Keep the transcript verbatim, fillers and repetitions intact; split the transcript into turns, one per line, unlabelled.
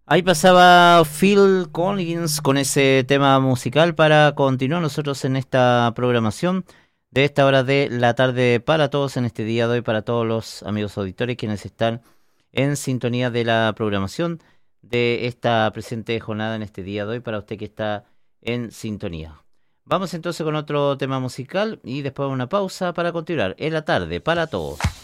Ahí pasaba Phil Collins con ese tema musical para continuar nosotros en esta programación de esta hora de la tarde para todos en este día de hoy, para todos los amigos auditores quienes están en sintonía de la programación de esta presente jornada en este día de hoy, para usted que está en sintonía. Vamos entonces con otro tema musical y después una pausa para continuar en la tarde para todos.